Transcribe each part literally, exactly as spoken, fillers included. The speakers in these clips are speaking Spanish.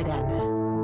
Arana.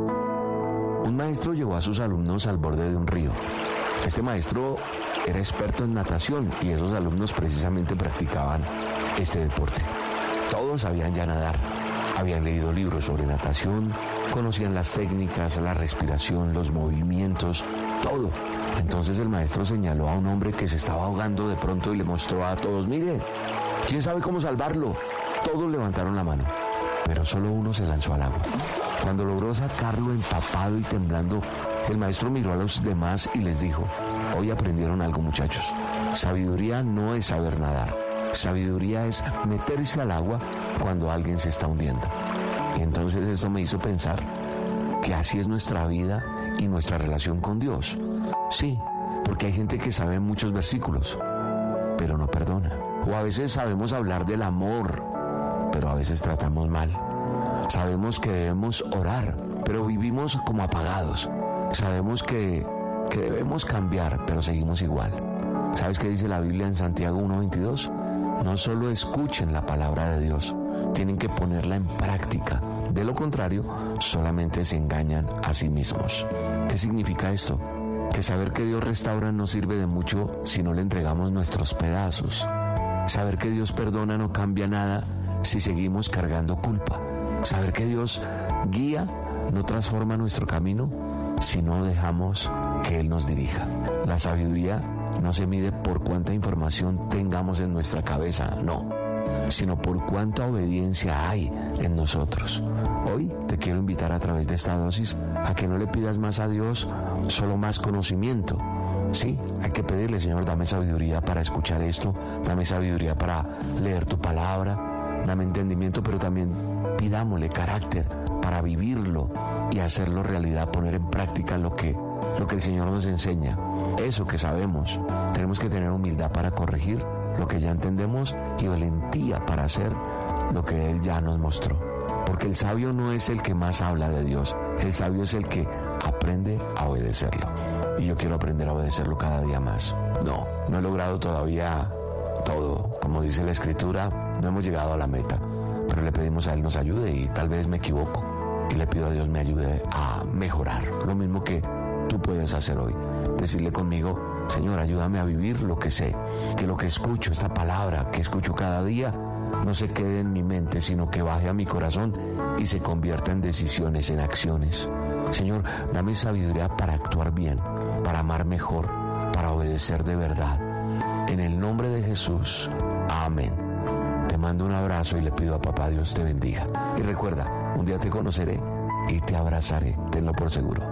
Un maestro llevó a sus alumnos al borde de un río. Este maestro era experto en natación y esos alumnos precisamente practicaban este deporte. Todos sabían ya nadar, habían leído libros sobre natación, conocían las técnicas, la respiración, los movimientos, todo. Entonces el maestro señaló a un hombre que se estaba ahogando de pronto y le mostró a todos: mire, ¿quién sabe cómo salvarlo? Todos levantaron la mano, pero solo uno se lanzó al agua. Cuando logró sacarlo empapado y temblando, el maestro miró a los demás y les dijo: hoy aprendieron algo, muchachos. Sabiduría no es saber nadar. Sabiduría es meterse al agua cuando alguien se está hundiendo. Y entonces eso me hizo pensar que así es nuestra vida y nuestra relación con Dios. Sí, porque hay gente que sabe muchos versículos, pero no perdona. O a veces sabemos hablar del amor, pero a veces tratamos mal. Sabemos que debemos orar, pero vivimos como apagados. Sabemos que, que debemos cambiar, pero seguimos igual. ¿Sabes qué dice la Biblia en Santiago uno veintidós? No solo escuchen la palabra de Dios, tienen que ponerla en práctica. De lo contrario, solamente se engañan a sí mismos. ¿Qué significa esto? Que saber que Dios restaura no sirve de mucho si no le entregamos nuestros pedazos. Saber que Dios perdona no cambia nada si seguimos cargando culpa. Saber que Dios guía no transforma nuestro camino si no dejamos que Él nos dirija. La sabiduría no se mide por cuánta información tengamos en nuestra cabeza, no, sino por cuánta obediencia hay en nosotros. Hoy te quiero invitar a través de esta dosis a que no le pidas más a Dios, solo más conocimiento. Sí, hay que pedirle: Señor, dame sabiduría para escuchar esto, dame sabiduría para leer tu palabra, dame entendimiento, pero también pidámosle carácter para vivirlo y hacerlo realidad, poner en práctica lo que, lo que el Señor nos enseña. Eso que sabemos, tenemos que tener humildad para corregir lo que ya entendemos y valentía para hacer lo que Él ya nos mostró. Porque el sabio no es el que más habla de Dios, el sabio es el que aprende a obedecerlo. Y yo quiero aprender a obedecerlo cada día más. No, no he logrado todavía todo. Como dice la Escritura, no hemos llegado a la meta, pero le pedimos a Él nos ayude y tal vez me equivoco. Y le pido a Dios me ayude a mejorar. Lo mismo que tú puedes hacer hoy. Decirle conmigo: Señor, ayúdame a vivir lo que sé. Que lo que escucho, esta palabra que escucho cada día, no se quede en mi mente, sino que baje a mi corazón y se convierta en decisiones, en acciones. Señor, dame sabiduría para actuar bien, para amar mejor, para obedecer de verdad. En el nombre de Jesús, amén. Te mando un abrazo y le pido a Papá Dios te bendiga. Y recuerda, un día te conoceré y te abrazaré, tenlo por seguro.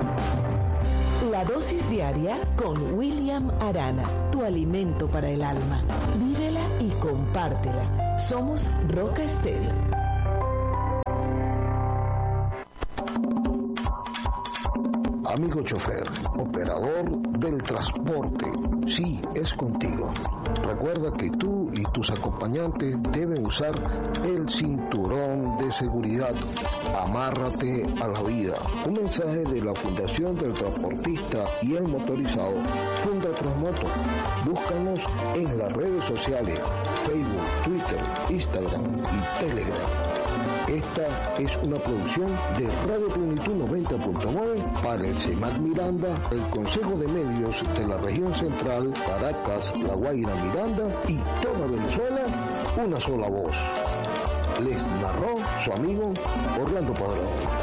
La dosis diaria con William Arana, tu alimento para el alma. Vívela y compártela. Somos Roca Estéreo. Amigo chofer, operador del transporte, sí, es contigo. Recuerda que tú y tus acompañantes deben usar el cinturón de seguridad. Amárrate a la vida. Un mensaje de la Fundación del Transportista y el Motorizado, Funda Transmoto. Búscanos en las redes sociales, Facebook, Twitter, Instagram y Telegram. Esta es una producción de Radio Plenitud noventa punto nueve para el CEMAC Miranda, el Consejo de Medios de la Región Central, Caracas, La Guaira, Miranda y toda Venezuela, una sola voz. Les narró su amigo Orlando Padrón.